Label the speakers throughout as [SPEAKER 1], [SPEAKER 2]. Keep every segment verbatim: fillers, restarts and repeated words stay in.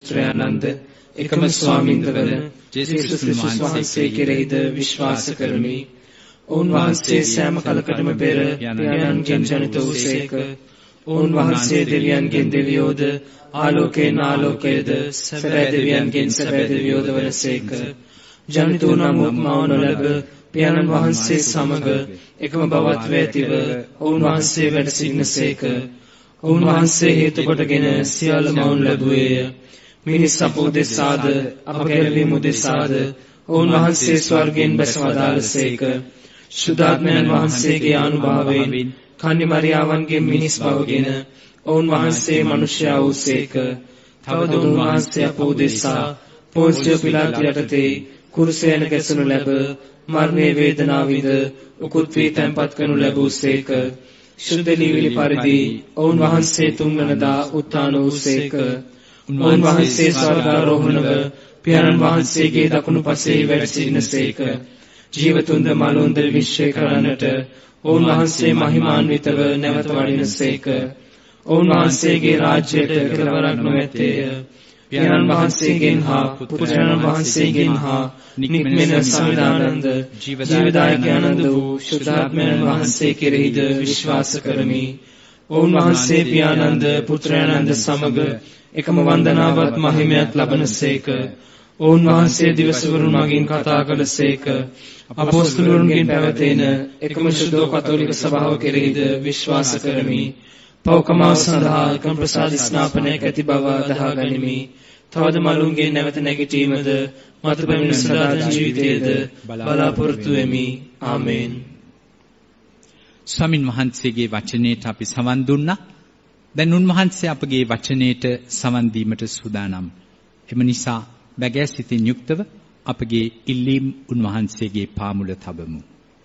[SPEAKER 1] පුත්‍රයානන්ද එකම ස්වාමින්දවන ජේසුස් ක්‍රිස්තුස් වහන්සේ කෙරෙහිද විශ්වාස කරමි. උන්වහන්සේ සෑම කලකටම පෙර පියාණන්ගෙන් ජනිත වූසේක. උන්වහන්සේ දෙවියන්ගෙන් දෙවියෝද ආලෝකයෙන් ආලෝකයේද සැබෑ දෙවියන්ගෙන් සැබෑ දෙවියෝද වනසේක. ජනිත වූ නමුත් මව නොලැබ පියාණන් වහන්සේ සමග එකම බවත්ව ඇතිව උන්වහන්සේ වැඩ සිටිනසේක. උන්වහන්සේ හේතු කොටගෙන සියල්ල මවුන් ලැබුවේය. මිනිස් අප උදෙසාද අප ගැලවීම උදෙසාද උන්වහන්සේ ස්වර්ගයෙන් බැස වදාළසේක. ශුද්ධාත්මයන් වහන්සේගේ අනුභවයෙන් කන්‍ය මරියාවන්ගේ මිනිස් බවගෙන උන්වහන්සේ මනුෂ්‍යයා වූසේක. තවද උන්වහන්සේ අප උදෙසා පොන්සිය පිලාතු යටතේ කුරුසයන ගැසෙනු ලැබ මරණයේ වේදනාව විඳ උකුත් වී තැන්පත් කරනු ලැබූසේක. ශුද්ධ ලීවිලි පරිදි උන්වහන්සේ තුන්වනදා උත්ථාන වූසේක. උන්වහන්සේ ස්වර්ගාරෝහණව පියාණන් වහන්සේගේ දකුණු පසේ වැඩ සිටිනසේක. ජීවතුන්ද මලුන්ද විශ්වය කරන්නට උන්වහන්සේ මහිමාන්විතව නැවත වඩිනසේක. උන්වහන්සේගේ රාජ්‍යයට කෙලවරක් නොමැත්තේය. පියාණන් වහන්සේගෙන් හා පුත්‍රයන් වහන්සේගෙන් හා නික්මෙන සමිදානන්ද ජීවදායක ආනන්ද වූ ශුද්ධාත්මයන් වහන්සේ කෙරෙහිද විශ්වාස කරමි. උන්වහන්සේ පියාණන්ද පුත්‍රයන්ද සමග එකම වන්දනාවත් මහිමයත් ලබනසේක. උන්වහන්සේ දිවසවරුන් මගින් කතා කළසේක. අපොස්තලයන්ගෙන් පැවතෙන එකම ශුද්ධ කතෝලික සභාව කෙරෙහිද විශ්වාස කරමි. පෞකමාව සඳහා එකම ප්‍රසාද ස්නාපනයක් ඇති බව අදහා ගනිමි. තවද මලුන්ගේ නැවත නැගිටීමද මත පැමිණ සදා ජීවිතයේද බලාපොරොත්තු වෙමි. ආමේන්.
[SPEAKER 2] ස්වාමින් වහන්සේගේ වචනයට අපි සවන් දුන්නා. දැන් උන්වහන්සේ අපගේ වචනයට සවන් දීමට සූදානම්. එම නිසා බැගෑ සිතින් යුක්තව අපගේ ඉල්ලීම් උන්වහන්සේගේ පාමුල තබමු.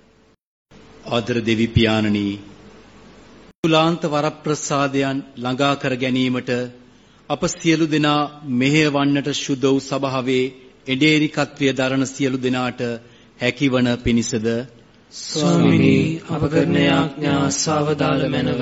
[SPEAKER 3] ආදර දෙවි පියාණනි, තුලාන්ත වරප්‍රසාදයන් ළඟා කර ගැනීමට අප සියලු දෙනා මෙහෙයවන්නට ශුද්ධ වූ සභාවේ එඩේරිකත්වය දරන සියලු දෙනාට හැකිවන පිණිසද
[SPEAKER 1] ස්වාමිනී අප කරන යාඥා සාවදාල මැනව.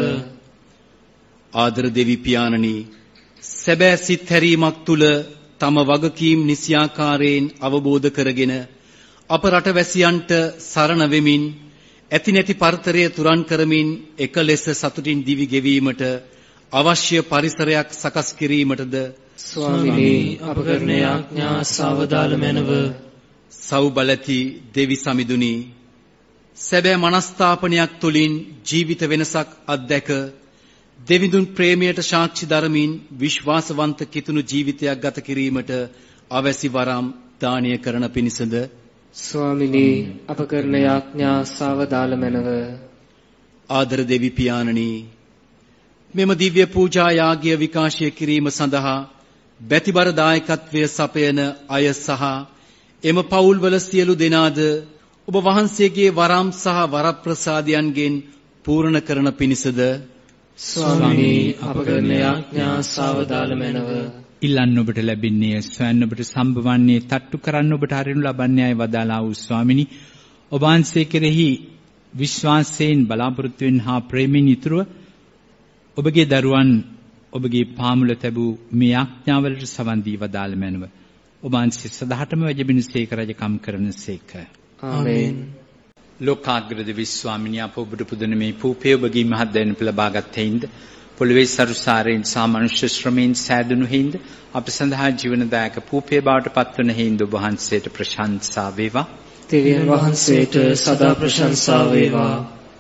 [SPEAKER 3] ආදර දෙවි පියාණනි, සැබෑ සිත් හැරීමක් තුල තම වගකීම් නිසියාකාරයෙන් අවබෝධ කරගෙන අප රටවැසියන්ට සරණ වෙමින් ඇති නැති පරතරය තුරන් කරමින් එක ලෙස සතුටින් දිවි ගෙවීමට අවශ්‍ය පරිසරයක් සකස් කිරීමටද
[SPEAKER 1] ස්වාමිනී අප කරන යාඥා සාවදාල මැනව.
[SPEAKER 3] සෞබලති දෙවි සමිඳුනි, සැබෑ මනස්ථාපනයක් තුලින් ජීවිත වෙනසක් අත්දැක දෙවිඳුන් ප්‍රේමයට සාක්ෂි දරමින් විශ්වාසවන්ත කිතුණු ජීවිතයක් ගත කිරීමට අවැසි වරම් දානය කරන පිණිසද
[SPEAKER 1] ස්වාමිනී අප කරන යාඥා සාවදාල මැනව.
[SPEAKER 3] ආදර දෙවි පියාණනි, මෙම දිව්‍ය පූජා යාගය විකාශය කිරීම සඳහා බැතිබර දායකත්වය සපයන අය සහ එම පවුල්වල සියලු දෙනාද ඔබ වහන්සේගේ වරම් සහ වරප්‍රසාදයන්ගෙන් පූර්ණ කරන පිණිසද
[SPEAKER 1] ස්වාමිනී අප කරන යාඥා සාවදාල මැනව.
[SPEAKER 2] ඉල්ලන්න ඔබට ලැබෙන්නේ, ස්වයන් ඔබට සම්බවන්නේ, තට්ටු කරන්න ඔබට හරිනු ලබන්නේ අය වදාලා වූ ස්වාමිනී, ඔබ වහන්සේ කෙරෙහි විශ්වාසයෙන් බලාපොරොත්තුවෙන් හා ප්‍රේමයෙන් යුතුව ඔබගේ දරුවන් ඔබගේ පාමුල තැබූ මේ යාඥාවලට සවන් දී වදාළ මැනව. ඔබ වහන්සේ සදාටම වැජබිනසේක රජකම් කරනසේක.
[SPEAKER 1] ආමේන්.
[SPEAKER 2] ලෝකාග්‍රද විශ්වාමිනිය අප ඔබට පුදන මේ පූපය ඔබගේ මහත් දැනුම ලබාගත් හේින්ද, පොළවේ සරුසාරයෙන් සහ මනුෂ්‍ය ශ්‍රමයෙන් සෑදුණු හේින්ද, අප සඳහා ජීවනදායක පූපය බවට පත්වන හේින්ද ඔබ වහන්සේට ප්‍රශංසා වේවා.
[SPEAKER 1] දෙවියන් වහන්සේට සදා ප්‍රශංසා වේවා.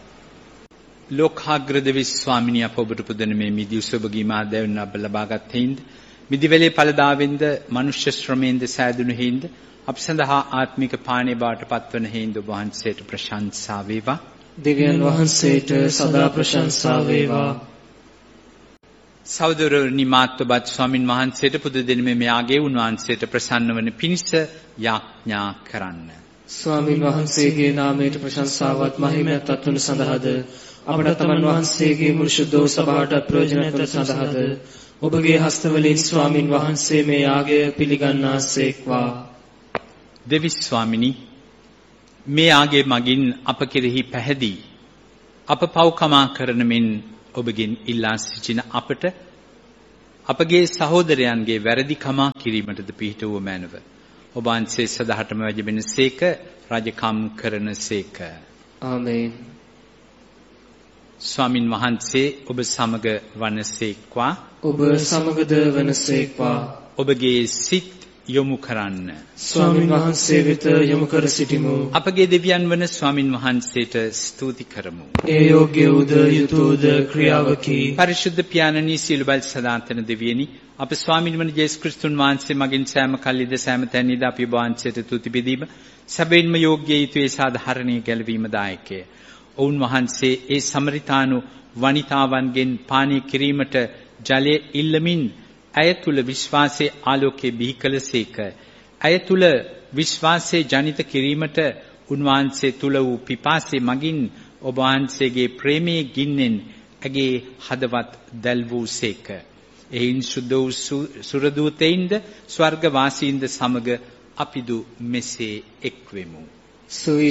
[SPEAKER 2] ලෝකාග්‍රද විශ්වාමිනිය අප ඔබට පුදන මේ මිදි උසබගේ මහත් දැනුම අප ලබාගත් හේින්ද, මිදිවැලේ ඵලදාවෙන්ද මනුෂ්‍ය ශ්‍රමයෙන්ද සෑදුණු හේින්ද අප සඳහා ආත්මික පාණය බවට පත්වන හේින්ද ඔබ වහන්සේට ප්‍රශංසා වේවා.
[SPEAKER 1] දෙවියන් වහන්සේට සදා ප්‍රශංසා වේවා.
[SPEAKER 2] සහෝදරනි, මාත්වබත් ස්වාමින් වහන්සේට පුද දෙන මේ යාගයේ උන්වහන්සේට ප්‍රසන්න වන පිණිස යාඥා කරන්න.
[SPEAKER 1] ස්වාමින් වහන්සේගේ නාමයට ප්‍රශංසාවත් මහිමයත් අත්වන සඳහාද අපට තමන් වහන්සේගේ මුළු ශුද්ධ සභාවට ප්‍රයෝජනවත් සඳහාද ඔබගේ හස්තවලින් ස්වාමින් වහන්සේ මේ යාගය පිළිගන්නාසේක්වා.
[SPEAKER 2] දෙවි ස්වාමිනී, මේ යාගයේ මගින් අප කෙරෙහි පැහැදී අප පව්කමා කරන මෙන් ඔබගෙන් ඉල්ලා සිටින අපට අපගේ සහෝදරයන්ගේ වැරදි කමා කිරීමටද පිහිට වූ මැනව. ඔබ වහන්සේ සදහටම වැජබෙනසේක රජකම් කරනසේක.
[SPEAKER 1] ආමේන්.
[SPEAKER 2] ස්වාමින් වහන්සේ ඔබ සමග වනසේක්වා.
[SPEAKER 1] ඔබ සමගද වනසේක්වා.
[SPEAKER 2] ඔබගේ සිත් යොමු කරන්න.
[SPEAKER 1] ස්වාමින් වහන්සේ වෙත යොමු කර සිටිමු.
[SPEAKER 2] අපගේ දෙවියන් වන ස්වාමින් වහන්සේට ස්තුති කරමු.
[SPEAKER 1] ඒ යෝග්‍ය උද යුතුයද ක්‍රියාවකි.
[SPEAKER 2] පරිශුද්ධ පියාණනි සීල බල සදාතන දෙවියනි අප ස්වාමින් වන ජේසුස් ක්‍රිස්තුන් වහන්සේ මගින් සෑම කල්ලිද සෑම තැනදීද අපි ඔබ වහන්සේට තුති බෙදීම සැබවින්ම යෝග්‍ය යුතුය සාධාරණීය ගැලවීම දායකය. ඔවුන් වහන්සේ ඒ සමරිතානු වනිතාවන්ගෙන් පානය කිරීමට ජලය ඉල්ලමින් ඇය තුල විශ්වාසයේ ආලෝකයේ බිහි කළසේක. ඇය තුල විශ්වාසයේ ජනිත කිරීමට උන්වහන්සේ තුල වූ පිපාසයේ මගින් ඔබ වහන්සේගේ ප්‍රේමයේ ගින්නෙන් ඇගේ හදවත් දැල් වූසේක. එයින් සුද්ධ වූ සුරදූතයින්ද ස්වර්ග වාසීන්ද සමග අපිදු මෙසේ එක්වෙමු.
[SPEAKER 1] සුවි